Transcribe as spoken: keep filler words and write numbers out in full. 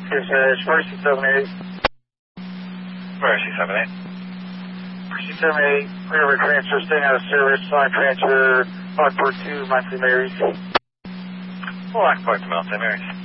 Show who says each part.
Speaker 1: Yes, uh, it's Mercy seven eight.
Speaker 2: Mercy seven eight.
Speaker 1: Mercy seven eight, river transfer, staying out of service, line transfer, Lockport two, Monthly Marys.
Speaker 2: Lockport to Monthly Marys.